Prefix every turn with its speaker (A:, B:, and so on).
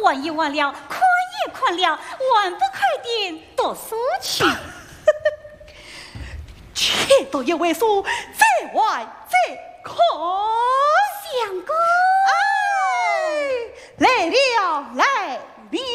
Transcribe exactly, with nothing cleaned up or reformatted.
A: 玩也玩了，看也看了，玩不开点读书去。
B: 且都有位数，再玩再看。
A: 相公，
B: 哎，来了来了。